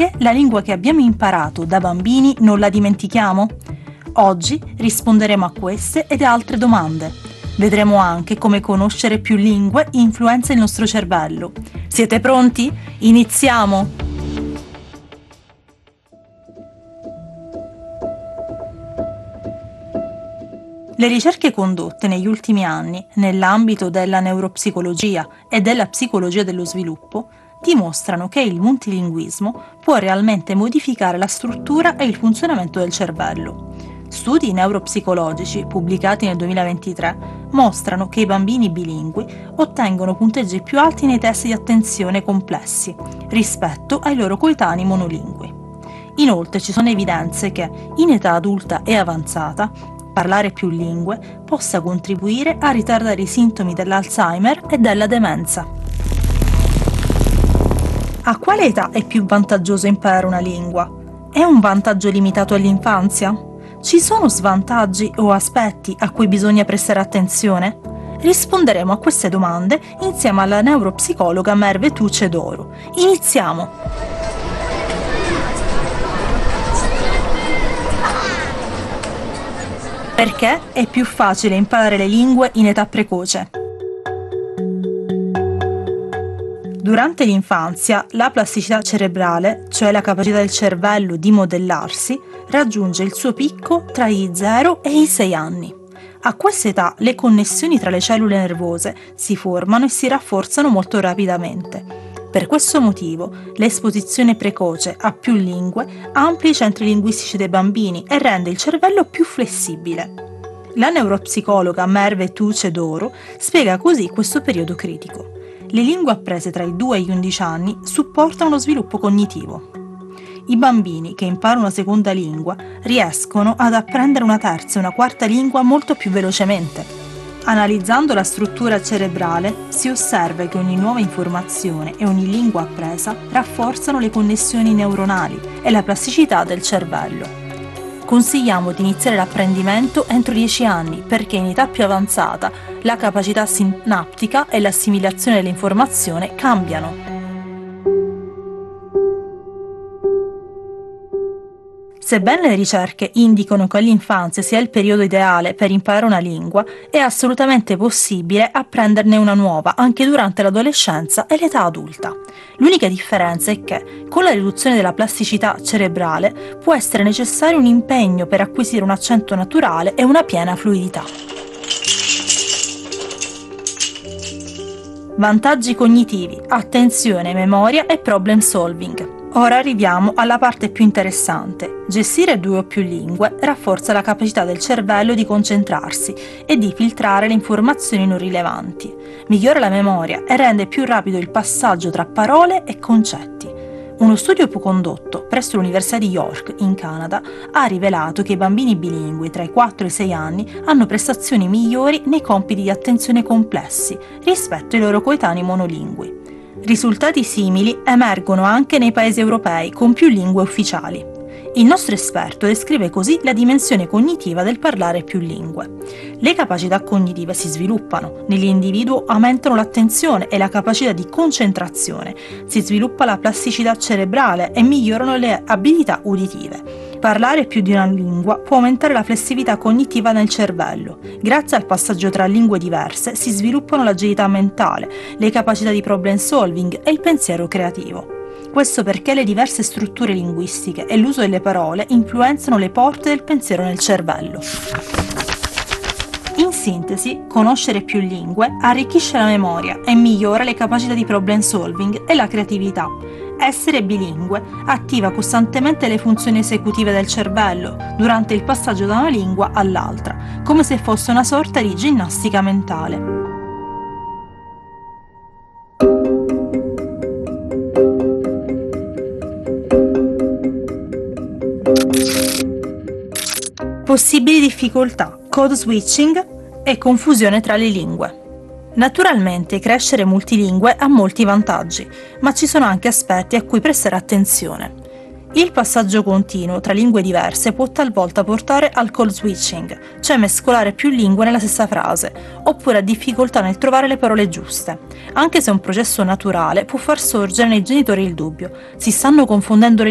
perché la lingua che abbiamo imparato da bambini non la dimentichiamo? Oggi risponderemo a queste ed altre domande. Vedremo anche come conoscere più lingue influenza il nostro cervello. Siete pronti? Iniziamo! Le ricerche condotte negli ultimi anni nell'ambito della neuropsicologia e della psicologia dello sviluppo dimostrano che il multilinguismo può realmente modificare la struttura e il funzionamento del cervello. Studi neuropsicologici pubblicati nel 2023 mostrano che i bambini bilingui ottengono punteggi più alti nei test di attenzione complessi rispetto ai loro coetanei monolingui. Inoltre ci sono evidenze che in età adulta e avanzata parlare più lingue possa contribuire a ritardare i sintomi dell'Alzheimer e della demenza. A quale età è più vantaggioso imparare una lingua? È un vantaggio limitato all'infanzia? Ci sono svantaggi o aspetti a cui bisogna prestare attenzione? Risponderemo a queste domande insieme alla neuropsicologa Merve Tuce d'Oro. Iniziamo! Perché è più facile imparare le lingue in età precoce? Durante l'infanzia, la plasticità cerebrale, cioè la capacità del cervello di modellarsi, raggiunge il suo picco tra i 0 e i 6 anni. A questa età le connessioni tra le cellule nervose si formano e si rafforzano molto rapidamente. Per questo motivo, l'esposizione precoce a più lingue amplia i centri linguistici dei bambini e rende il cervello più flessibile. La neuropsicologa Merve Tuce d'Oro spiega così questo periodo critico. Le lingue apprese tra i 2 e gli 11 anni supportano lo sviluppo cognitivo. I bambini che imparano una seconda lingua riescono ad apprendere una terza e una quarta lingua molto più velocemente. Analizzando la struttura cerebrale si osserva che ogni nuova informazione e ogni lingua appresa rafforzano le connessioni neuronali e la plasticità del cervello. Consigliamo di iniziare l'apprendimento entro 10 anni perché in età più avanzata la capacità sinaptica e l'assimilazione dell'informazione cambiano. Sebbene le ricerche indicano che l'infanzia sia il periodo ideale per imparare una lingua, è assolutamente possibile apprenderne una nuova anche durante l'adolescenza e l'età adulta. L'unica differenza è che, con la riduzione della plasticità cerebrale, può essere necessario un impegno per acquisire un accento naturale e una piena fluidità. Vantaggi cognitivi, attenzione, memoria e problem solving. Ora arriviamo alla parte più interessante. Gestire 2 o più lingue rafforza la capacità del cervello di concentrarsi e di filtrare le informazioni non rilevanti, migliora la memoria e rende più rapido il passaggio tra parole e concetti. Uno studio condotto presso l'Università di York, in Canada, ha rivelato che i bambini bilingui tra i 4 e i 6 anni hanno prestazioni migliori nei compiti di attenzione complessi rispetto ai loro coetanei monolingui. Risultati simili emergono anche nei paesi europei con più lingue ufficiali. Il nostro esperto descrive così la dimensione cognitiva del parlare più lingue. Le capacità cognitive si sviluppano, nell'individuo aumentano l'attenzione e la capacità di concentrazione, si sviluppa la plasticità cerebrale e migliorano le abilità uditive. Parlare più di una lingua può aumentare la flessibilità cognitiva nel cervello. Grazie al passaggio tra lingue diverse si sviluppano l'agilità mentale, le capacità di problem solving e il pensiero creativo. Questo perché le diverse strutture linguistiche e l'uso delle parole influenzano le porte del pensiero nel cervello. In sintesi, conoscere più lingue arricchisce la memoria e migliora le capacità di problem solving e la creatività. Essere bilingue attiva costantemente le funzioni esecutive del cervello durante il passaggio da una lingua all'altra, come se fosse una sorta di ginnastica mentale. Possibili difficoltà, code switching e confusione tra le lingue. Naturalmente crescere multilingue ha molti vantaggi, ma ci sono anche aspetti a cui prestare attenzione. Il passaggio continuo tra lingue diverse può talvolta portare al code switching, cioè mescolare più lingue nella stessa frase, oppure a difficoltà nel trovare le parole giuste. Anche se è un processo naturale, può far sorgere nei genitori il dubbio: si stanno confondendo le